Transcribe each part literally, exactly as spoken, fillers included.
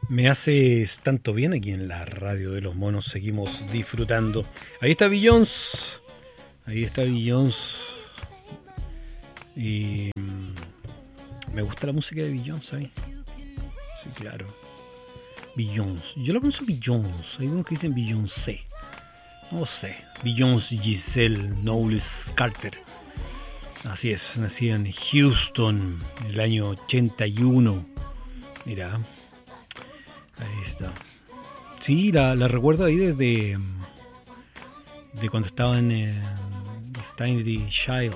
Me haces tanto bien aquí en la radio de los monos, seguimos disfrutando. Ahí está Beyoncé, ahí está Beyoncé. Y mmm, me gusta la música de Beyoncé ahí. Sí, claro. Beyoncé, yo lo pronuncio Beyoncé, hay unos que dicen Beyoncé. No sé, Beyoncé Giselle Knowles Carter. Así es, nacida en Houston en el año ochenta y uno. Mira. Ahí está. Sí, la, la recuerdo ahí desde de cuando estaba en eh, Destiny Child.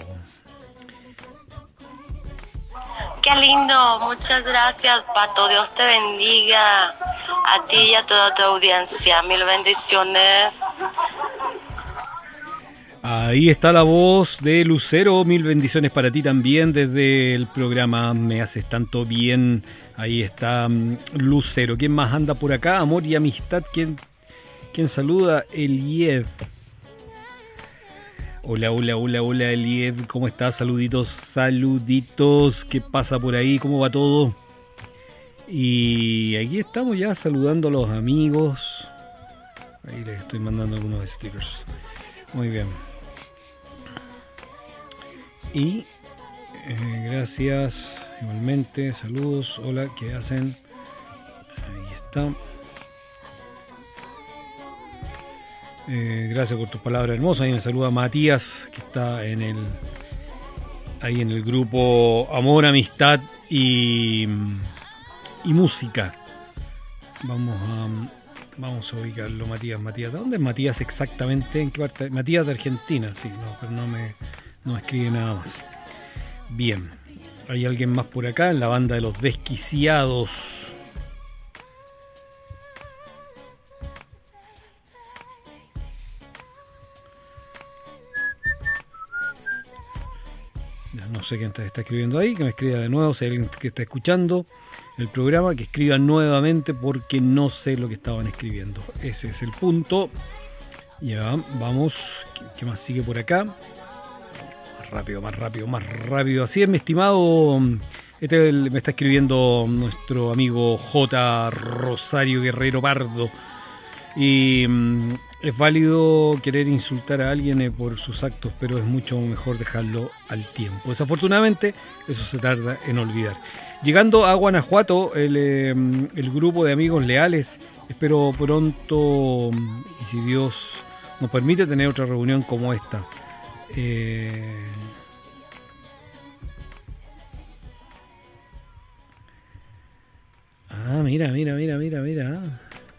Qué lindo, muchas gracias, Pato. Dios te bendiga a ti y a toda tu audiencia. Mil bendiciones. Ahí está la voz de Lucero. Mil bendiciones para ti también desde el programa Me Haces Tanto Bien. Ahí está um, Lucero. ¿Quién más anda por acá? Amor y amistad. ¿Quién, quién saluda? Elied. Hola, hola, hola, hola, Elied. ¿Cómo estás? Saluditos, saluditos. ¿Qué pasa por ahí? ¿Cómo va todo? Y aquí estamos ya saludando a los amigos. Ahí les estoy mandando algunos stickers. Muy bien. Y eh, gracias igualmente, saludos, hola, ¿qué hacen? Ahí está. Eh, gracias por tus palabras hermosas. Ahí me saluda Matías, que está en el ahí en el grupo Amor, Amistad y, y Música. Vamos a vamos a ubicarlo, Matías. Matías, ¿de dónde es Matías exactamente? ¿En qué parte? Matías de Argentina, sí, no, pero no me No escribe nada más. Bien. Hay alguien más por acá en la banda de los Desquiciados. Ya no sé quién está, está escribiendo ahí. Que me escriba de nuevo. Si hay alguien que está escuchando el programa, que escriba nuevamente porque no sé lo que estaban escribiendo. Ese es el punto. Ya, vamos. ¿Qué más sigue por acá? Rápido, más rápido, más rápido. Así es, mi estimado. Este me está escribiendo nuestro amigo J. Rosario Guerrero Pardo. Y mm, es válido querer insultar a alguien eh, por sus actos, pero es mucho mejor dejarlo al tiempo. Desafortunadamente, eso se tarda en olvidar. Llegando a Guanajuato, el, eh, el grupo de amigos leales, espero pronto, y si Dios nos permite, tener otra reunión como esta. Eh... Ah, mira, mira, mira, mira, mira.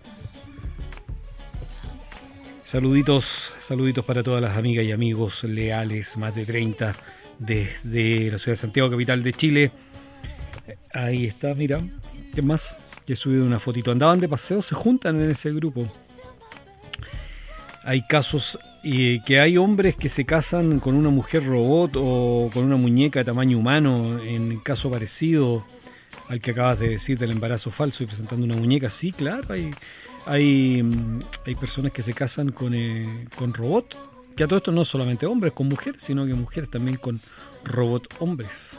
Saluditos, saluditos para todas las amigas y amigos leales, más de treinta desde la ciudad de Santiago, capital de Chile. Ahí está, mira. ¿Qué más? Que he subido una fotito. Andaban de paseo, se juntan en ese grupo. Hay casos y que hay hombres que se casan con una mujer robot o con una muñeca de tamaño humano, en caso parecido al que acabas de decir del embarazo falso y presentando una muñeca. Sí, claro, hay, hay, hay personas que se casan con, eh, con robot, que a todo esto no solamente hombres con mujeres, sino que mujeres también con robot hombres.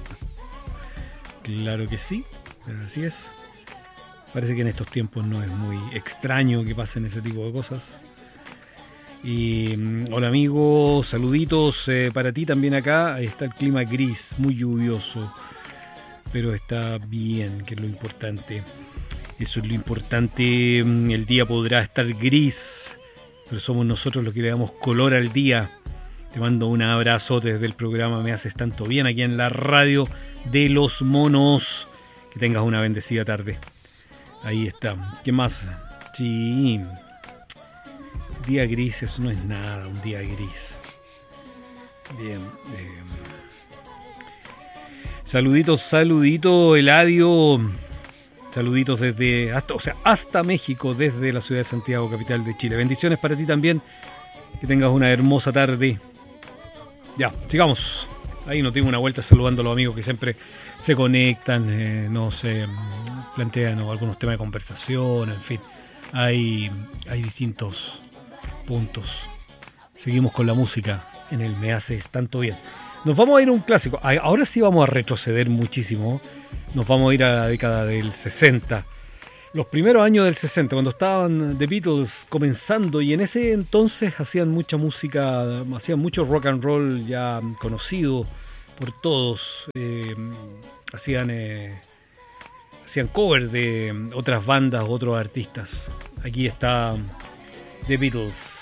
Claro que sí, así es. Parece que en estos tiempos no es muy extraño que pasen ese tipo de cosas. Y hola amigo, saluditos eh, para ti también acá. Ahí está el clima gris, muy lluvioso, pero está bien, que es lo importante. Eso es lo importante. El día podrá estar gris, pero somos nosotros los que le damos color al día. Te mando un abrazo desde el programa Me Haces Tanto Bien, aquí en la radio de los monos. Que tengas una bendecida tarde. Ahí está. ¿Qué más? Sí. Día gris, eso no es nada, un día gris. Bien. Eh. Saluditos, saludito, Eladio. Saluditos desde, hasta, o sea, hasta México, desde la ciudad de Santiago, capital de Chile. Bendiciones para ti también. Que tengas una hermosa tarde. Ya, sigamos. Ahí nos dimos una vuelta saludando a los amigos que siempre se conectan, eh, no se plantean ¿no? algunos temas de conversación, en fin. Hay, hay distintos puntos. Seguimos con la música en el Me Haces Tanto Bien. Nos vamos a ir a un clásico. Ahora sí vamos a retroceder muchísimo. Nos vamos a ir a la década del sesenta. Los primeros años del sesenta, cuando estaban The Beatles comenzando, y en ese entonces hacían mucha música, hacían mucho rock and roll ya conocido por todos, eh, hacían, eh, hacían covers de otras bandas, otros artistas. Aquí está The Beatles.